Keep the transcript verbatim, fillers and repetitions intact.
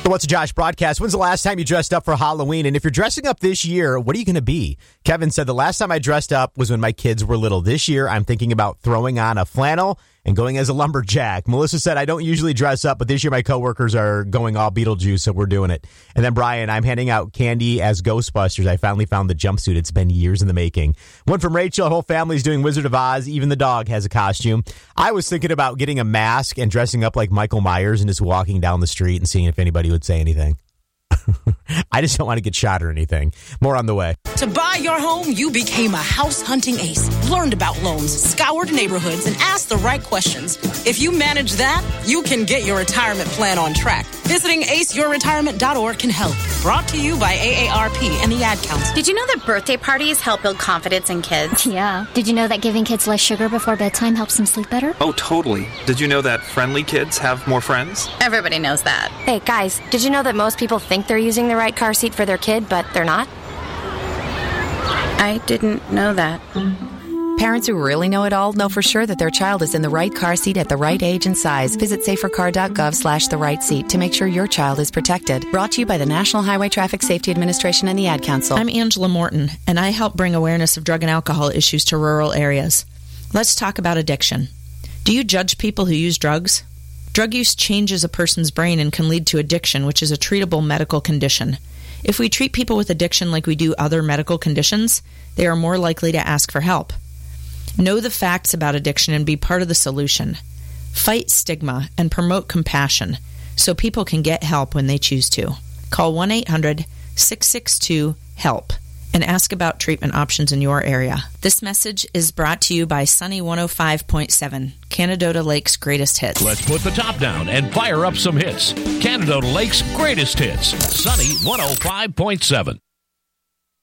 The What's a Josh broadcast. When's the last time you dressed up for Halloween? And if you're dressing up this year, what are you going to be? Kevin said the last time I dressed up was when my kids were little. This year, I'm thinking about throwing on a flannel and going as a lumberjack. Melissa said, I don't usually dress up, but this year my coworkers are going all Beetlejuice, so we're doing it. And then Brian, I'm handing out candy as Ghostbusters. I finally found the jumpsuit. It's been years in the making. One from Rachel, the whole family's doing Wizard of Oz. Even the dog has a costume. I was thinking about getting a mask and dressing up like Michael Myers and just walking down the street and seeing if anybody would say anything. I just don't want to get shot or anything. More on the way. To buy your home, you became a house hunting ace, learned about loans, scoured neighborhoods, and asked the right questions. If you manage that, you can get your retirement plan on track. Visiting ace your retirement dot org can help. Brought to you by A A R P and the Ad Council. Did you know that birthday parties help build confidence in kids? Yeah. Did you know that giving kids less sugar before bedtime helps them sleep better? Oh, totally. Did you know that friendly kids have more friends? Everybody knows that. Hey, guys, did you know that most people think they're using the right car seat for their kid, but they're not? I didn't know that. Parents who really know it all know for sure that their child is in the right car seat at the right age and size. Visit safercar.gov slash the right seat to make sure your child is protected. Brought to you by the National Highway Traffic Safety Administration and the Ad Council. I'm Angela Morton, and I help bring awareness of drug and alcohol issues to rural areas. Let's talk about addiction. Do you judge people who use drugs? Drug use changes a person's brain and can lead to addiction, which is a treatable medical condition. If we treat people with addiction like we do other medical conditions, they are more likely to ask for help. Know the facts about addiction and be part of the solution. Fight stigma and promote compassion so people can get help when they choose to. Call one eight hundred six six two HELP and ask about treatment options in your area. This message is brought to you by Sunny one oh five point seven, Canadota Lake's greatest hits. Let's put the top down and fire up some hits. Canadota Lake's greatest hits. Sunny one oh five point seven.